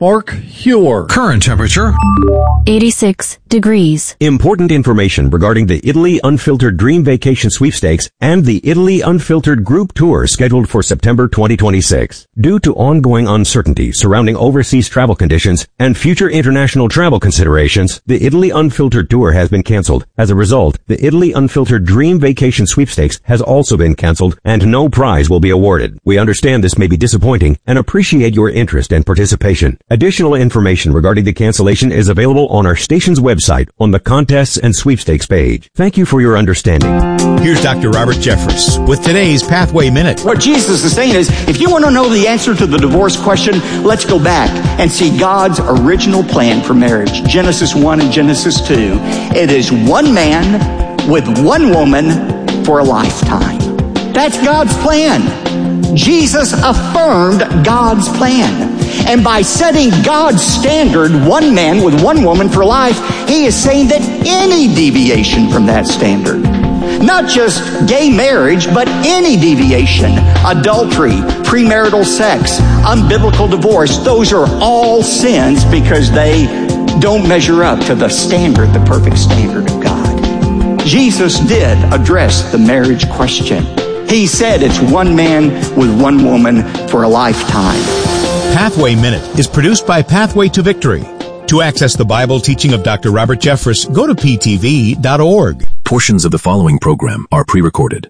Mark Huer. Current temperature 86 degrees. Important information regarding the Italy Unfiltered Dream Vacation Sweepstakes and the Italy Unfiltered Group Tour scheduled for September 2026. Due to ongoing uncertainty surrounding overseas travel conditions and future international travel considerations, the Italy Unfiltered Tour has been canceled. As a result, the Italy Unfiltered Dream Vacation Sweepstakes has also been canceled and no prize will be awarded. We understand this may be disappointing and appreciate your interest and participation. Additional information regarding the cancellation is available on our station's website on the Contests and Sweepstakes page. Thank you for your understanding. Here's Dr. Robert Jeffress with today's Pathway Minute. What Jesus is saying is, if you want to know the answer to the divorce question, let's go back and see God's original plan for marriage. Genesis 1 and Genesis 2. It is one man with one woman for a lifetime. That's God's plan. Jesus affirmed God's plan. And by setting God's standard, one man with one woman for life, he is saying that any deviation from that standard, not just gay marriage, but any deviation, adultery, premarital sex, unbiblical divorce, those are all sins because they don't measure up to the standard, the perfect standard of God. Jesus did address the marriage question. He said it's one man with one woman for a lifetime. Pathway Minute is produced by Pathway to Victory. To access the Bible teaching of Dr. Robert Jeffress, go to ptv.org. Portions of the following program are pre-recorded.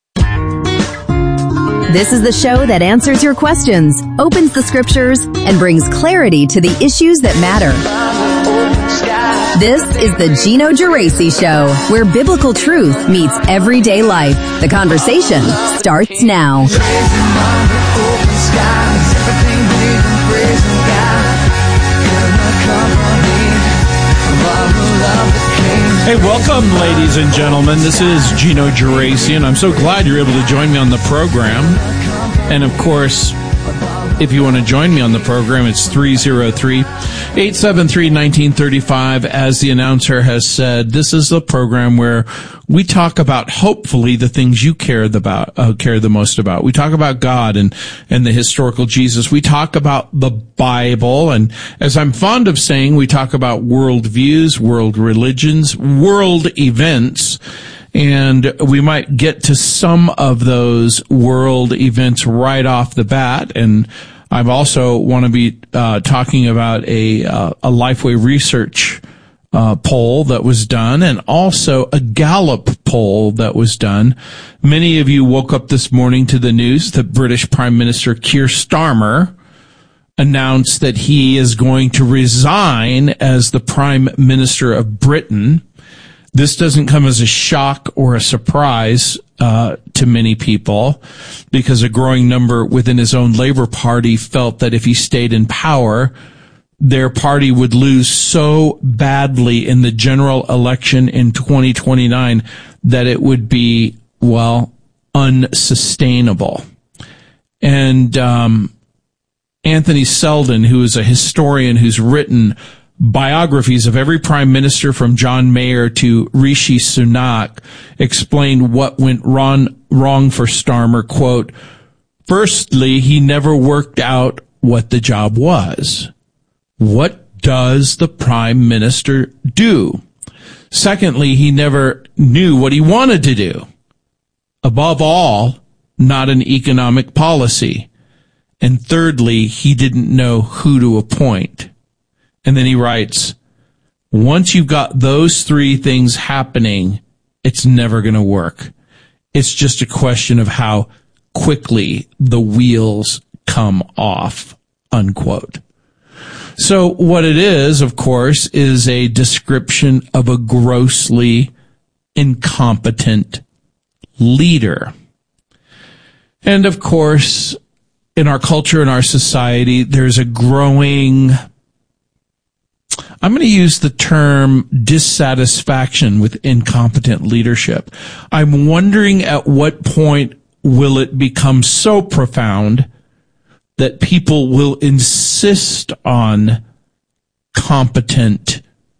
This is the show that answers your questions, opens the scriptures, and brings clarity to the issues that matter. This is the Gino Geraci Show, where biblical truth meets everyday life. The conversation starts now. Hey, welcome, ladies and gentlemen. This is Gino Geraci, and I'm so glad you're able to join me on the program. And, of course, if you want to join me on the program, it's 303-873-1935. As the announcer has said, this is the program where we talk about, hopefully, the things you care the most about. We talk about God and the historical Jesus. We talk about the Bible. And as I'm fond of saying, we talk about world views, world religions, world events. And we might get to some of those world events right off the bat. And I also want to be talking about a Lifeway Research poll that was done, and also a Gallup poll that was done. Many of you woke up this morning to the news that British Prime Minister Keir Starmer announced that he is going to resign as the Prime Minister of Britain. This doesn't come as a shock or a surprise to many people, because a growing number within his own Labour Party felt that if he stayed in power, their party would lose so badly in the general election in 2029 that it would be, well, unsustainable. And Anthony Selden, who is a historian who's written biographies of every prime minister from John Mayer to Rishi Sunak, explained what went wrong for Starmer. Quote, "Firstly, he never worked out what the job was. What does the prime minister do? Secondly, he never knew what he wanted to do. Above all, not an economic policy. And thirdly, he didn't know who to appoint." And then he writes, once you've got those three things happening, it's never going to work. It's just a question of how quickly the wheels come off, unquote. So what it is, of course, is a description of a grossly incompetent leader. And of course, in our culture, in our society, there's a growing, I'm going to use the term dissatisfaction with incompetent leadership. I'm wondering at what point will it become so profound that people will insist on competent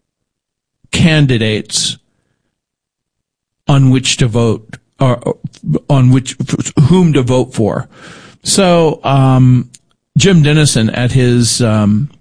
candidates on which to vote, or on whom to vote for. So, Jim Denison at his